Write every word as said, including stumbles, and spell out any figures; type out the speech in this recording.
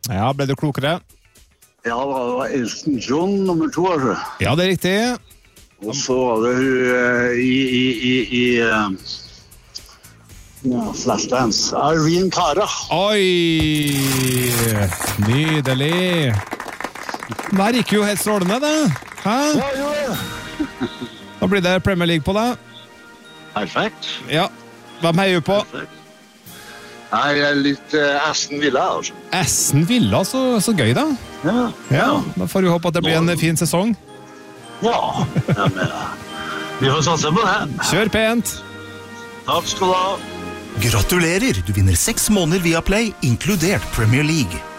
Ja, ble du klokere? Ja, det var Elton John nummer to, altså. Ja, det er riktig. Og så var det hun eh, i, i, i, i eh, ja, Flashdance. Irene Cara. Oi! Nydelig. Der gikk jo helt strålende, det. Hæ? Ja, jo, ja. Da blir det Premier League på deg. Perfekt. Ja. Hvem heier du på? Perfekt. Nei, jeg er litt uh, Aston Villa, altså. Aston Villa, så, så gøy da. Ja. Ja, da får vi håpe at det blir en fin sesong. Ja, ja men, uh, vi får satse på det. Kjør pent. Takk skal du ha. Gratulerer, du vinner seks måneder via Play, inkludert Premier League.